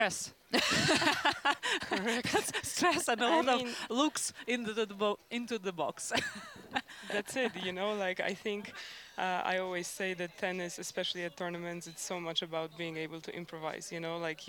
Stress. Correct. That's stress and a I lot of mean, looks into the box. that's it, you know, like I think I always say that tennis, especially at tournaments, it's so much about being able to improvise, you know, like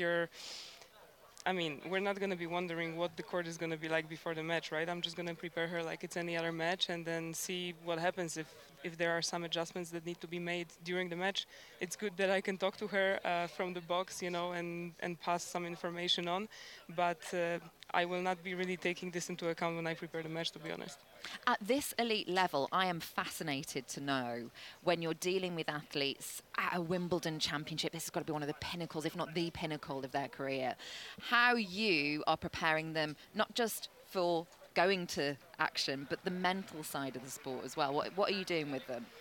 I mean, we're not going to be wondering what the court is going to be like before the match, right? I'm just going to prepare her like it's any other match and then see what happens if there are some adjustments that need to be made during the match. It's good that I can talk to her from the box, you know, and pass some information on. But I will not be really taking this into account when I prepare the match, to be honest. At this elite level, I am fascinated to know when you're dealing with athletes at a Wimbledon championship, this has got to be one of the pinnacles, if not the pinnacle of their career, how you are preparing them not just for going to action, but the mental side of the sport as well. What are you doing with them?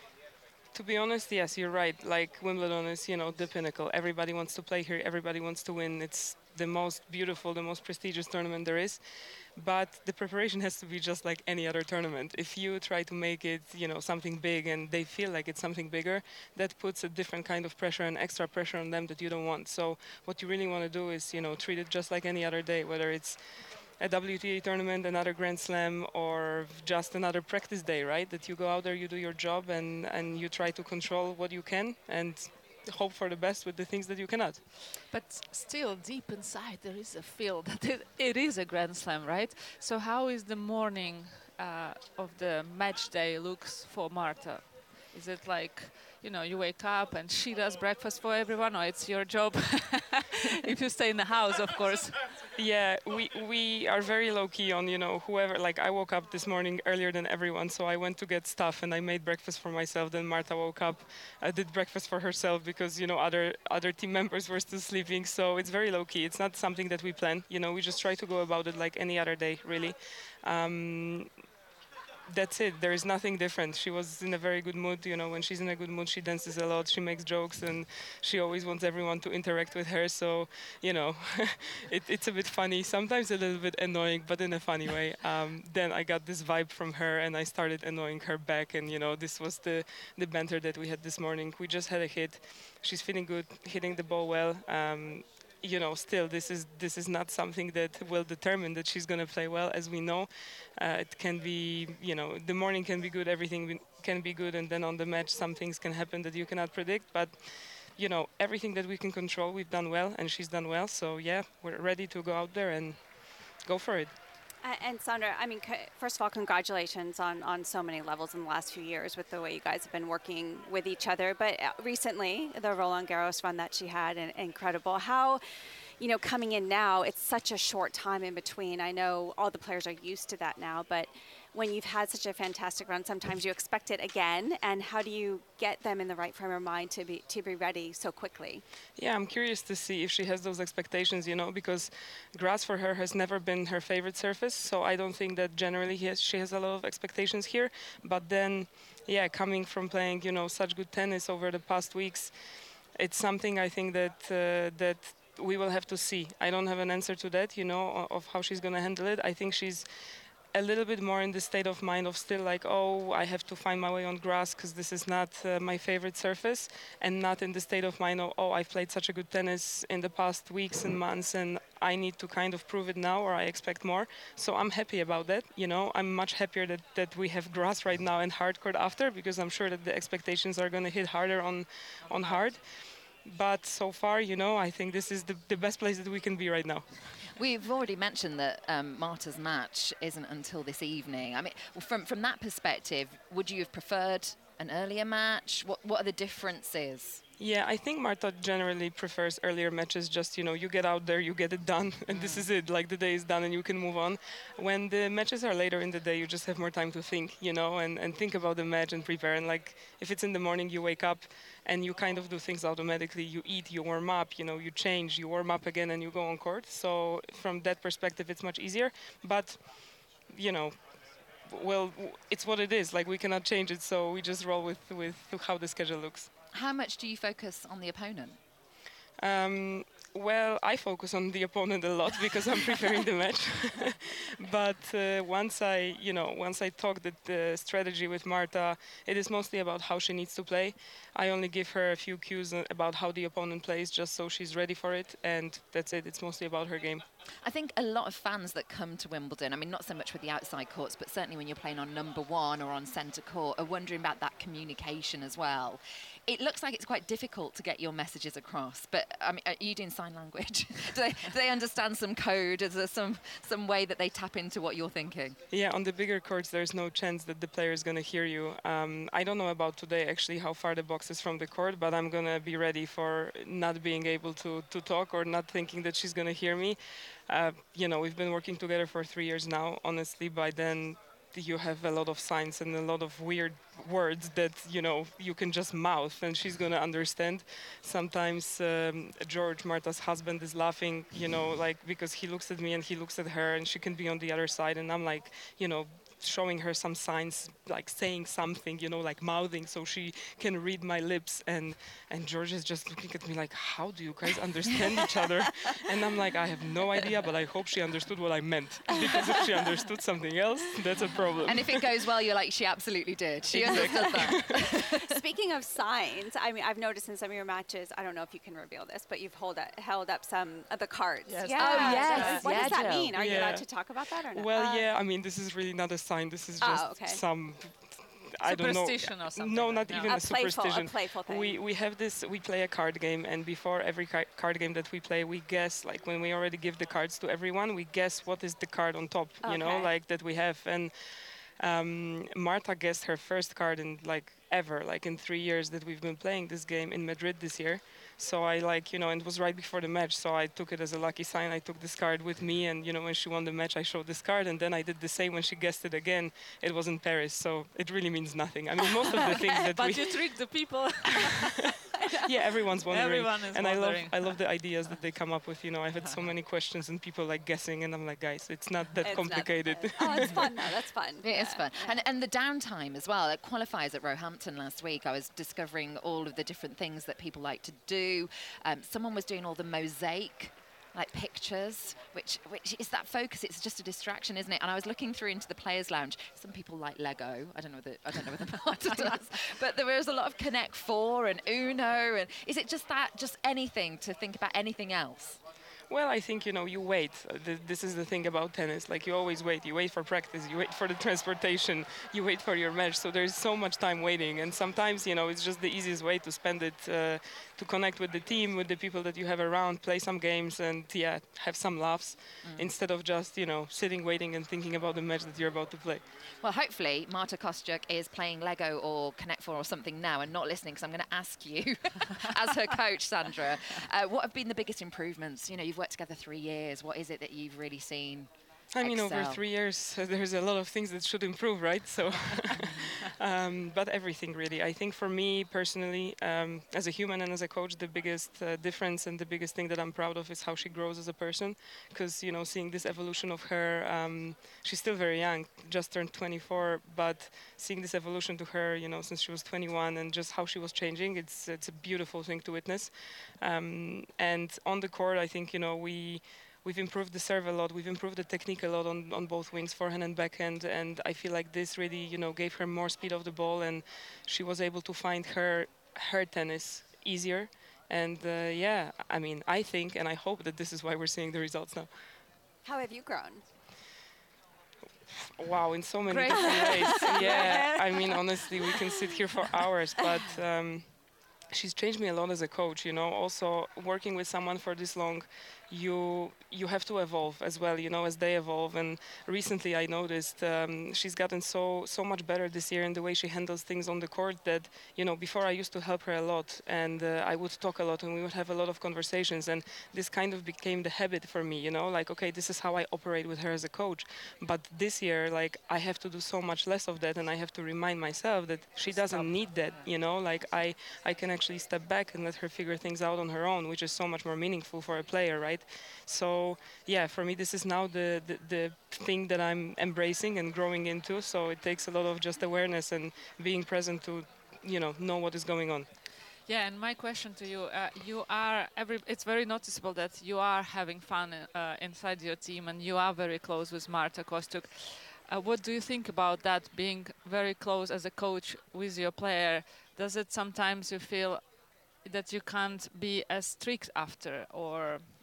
To be honest, yes, you're right. Like Wimbledon is, you know, the pinnacle. Everybody wants to play here. Everybody wants to win. It's the most beautiful, the most prestigious tournament there is. But the preparation has to be just like any other tournament. If you try to make it, you know, something big and they feel like it's something bigger, that puts a different kind of pressure and extra pressure on them that you don't want. So what you really want to do is, you know, treat it just like any other day, whether it's a WTA tournament, another Grand Slam, or just another practice day, right? That you go out there, you do your job, and you try to control what you can and hope for the best with the things that you cannot. But still, deep inside, there is a feel that it is a Grand Slam, right? So how is the morning of the match day looks for Marta? Is it like, you know, you wake up and she does breakfast for everyone, or it's your job? If you stay in the house, of course. Yeah, we are very low key on, you know, whoever. Like I woke up this morning earlier than everyone, so I went to get stuff and I made breakfast for myself. Then Marta woke up, did breakfast for herself because, you know, other team members were still sleeping. So it's very low key. It's not something that we plan. You know, we just try to go about it like any other day, really. Um, that's it. There is nothing different. She was in a very good mood. You know, when she's in a good mood, she dances a lot. She makes jokes, and she always wants everyone to interact with her. So, you know, it's a bit funny, sometimes a little bit annoying, but in a funny way. Then I got this vibe from her, and I started annoying her back. And you know, this was the banter that we had this morning. We just had a hit. She's feeling good, hitting the ball well. You know, still, this is not something that will determine that she's going to play well, as we know. It can be, you know, the morning can be good, everything can be good, and then on the match, some things can happen that you cannot predict. But, you know, everything that we can control, we've done well, and she's done well. So, yeah, we're ready to go out there and go for it. And Sandra, I mean, first of all, congratulations on so many levels in the last few years with the way you guys have been working with each other. But recently, the Roland Garros run that she had, incredible. How, you know, coming in now, it's such a short time in between. I know all the players are used to that now, but when you've had such a fantastic run, sometimes you expect it again. And how do you get them in the right frame of mind to be ready so quickly? Yeah, I'm curious to see if she has those expectations, you know, because grass for her has never been her favorite surface. So I don't think that generally she has a lot of expectations here. But then, yeah, coming from playing, you know, such good tennis over the past weeks, it's something I think that we will have to see. I don't have an answer to that, you know, of how she's going to handle it. I think she's a little bit more in the state of mind of still like, oh, I have to find my way on grass because this is not my favorite surface, and not in the state of mind of, oh, I've played such a good tennis in the past weeks and months and I need to kind of prove it now or I expect more. So I'm happy about that. You know, I'm much happier that we have grass right now and hard court after, because I'm sure that the expectations are going to hit harder on hard. But so far, you know, I think this is the best place that we can be right now. We've already mentioned that Marta's match isn't until this evening. I mean, from that perspective, would you have preferred an earlier match? What are the differences? Yeah, I think Marta generally prefers earlier matches. Just, you know, you get out there, you get it done, and this is it. Like the day is done and you can move on. When the matches are later in the day, you just have more time to think, you know, and think about the match and prepare. And like if it's in the morning, you wake up and you kind of do things automatically. You eat, you warm up, you know, you change, you warm up again, and you go on court. So from that perspective, it's much easier. But, you know, well, it's what it is. Like we cannot change it, so we just roll with how the schedule looks. How much do you focus on the opponent? Um, Well, I focus on the opponent a lot because I'm preparing the match. But once I talk the strategy with Marta, it is mostly about how she needs to play. I only give her a few cues about how the opponent plays, just so she's ready for it, and that's it. It's mostly about her game. I think a lot of fans that come to Wimbledon, I mean, not so much with the outside courts, but certainly when you're playing on number one or on centre court, are wondering about that communication as well. It looks like it's quite difficult to get your messages across, but I mean, are you doing sign language? do they understand some code? Is there some way that they tap into what you're thinking? Yeah, on the bigger courts, there's no chance that the player is going to hear you. I don't know about today, actually, how far the box is from the court, but I'm going to be ready for not being able to talk or not thinking that she's going to hear me. We've been working together for 3 years now. Honestly, by then, you have a lot of signs and a lot of weird words that you can just mouth and she's gonna understand. Sometimes George, Marta's husband, is laughing, like because he looks at me and he looks at her, and she can be on the other side, and I'm like, showing her some signs, like saying something, like mouthing, so she can read my lips. And George is just looking at me like, how do you guys understand each other? And I'm like, I have no idea, but I hope she understood what I meant, because if she understood something else, that's a problem. And if it goes well, you're like, she absolutely did. She understood that. Speaking of signs, I mean, I've noticed in some of your matches, I don't know if you can reveal this, but you've held up some of the cards. Yes. Yeah. Oh, yes. What Yeah, does that Jill. mean? Are you Yeah. allowed to talk about that or not? Well, yeah, I mean, this is really not a sign. This is just okay. some, I don't know. Superstition or something No, like not that. even A a superstition. playful thing. We have this. We play a card game, and before every card game that we play, we guess. Like when we already give the cards to everyone, we guess what is the card on top. Okay. Like that we have. And Marta guessed her first card in ever, in 3 years that we've been playing this game in Madrid this year. So I and it was right before the match, so I took it as a lucky sign. I took this card with me, and when she won the match, I showed this card, and then I did the same when she guessed it again. It was in Paris, so it really means nothing. I mean, most of the things that But you trick the people. yeah, everyone's wondering. Everyone is and wondering. I love the ideas that they come up with. I've had so many questions and people guessing, and I'm like, guys, it's not that It's not- complicated. oh, it's fun though. That's fun. It is fun. And the downtime as well. At qualifiers at Roehampton last week, I was discovering all of the different things that people like to do. Someone was doing all the mosaic pictures, which is that focus. It's just a distraction, isn't it? And I was looking through into the players' lounge. Some people like Lego. I don't know whether Marta does, but there was a lot of Connect Four and Uno. And is it just anything to think about anything else? Well, I think, you wait. This is the thing about tennis. You always wait. You wait for practice. You wait for the transportation. You wait for your match. So there's so much time waiting. And sometimes, it's just the easiest way to spend it, to connect with the team, with the people that you have around, play some games, and, have some laughs instead of just, sitting, waiting, and thinking about the match that you're about to play. Well, hopefully, Marta Kostyuk is playing Lego or Connect Four or something now and not listening, because I'm going to ask you, as her coach, Sandra, what have been the biggest improvements? You've worked together 3 years. What is it that you've really seen? I mean, over excel? 3 years, there's a lot of things that should improve, right? So, but everything really. I think for me personally, as a human and as a coach, the biggest difference and the biggest thing that I'm proud of is how she grows as a person. Because seeing this evolution of her, she's still very young, just turned 24, but seeing this evolution to her, since she was 21, and just how she was changing, it's a beautiful thing to witness. And on the court, I think we've improved the serve a lot. We've improved the technique a lot on both wings, forehand and backhand. And I feel like this really, gave her more speed of the ball, and she was able to find her tennis easier. And I mean, I think and I hope that this is why we're seeing the results now. How have you grown? Wow, in so many Great. different ways. Yeah, I mean, honestly, we can sit here for hours, but she's changed me a lot as a coach. Also working with someone for this long, you have to evolve as well, as they evolve. And recently I noticed she's gotten so much better this year in the way she handles things on the court that, before I used to help her a lot, and I would talk a lot and we would have a lot of conversations, and this kind of became the habit for me, okay, this is how I operate with her as a coach. But this year, I have to do so much less of that, and I have to remind myself that she doesn't need that, I can actually step back and let her figure things out on her own, which is so much more meaningful for a player, right? So yeah, for me this is now the thing that I'm embracing and growing into. So it takes a lot of just awareness and being present to know what is going on. Yeah, and my question to you, you are it's very noticeable that you are having fun inside your team and you are very close with Marta Kostuk. What do you think about that, being very close as a coach with your player? Does it sometimes you feel that you can't be as strict after, or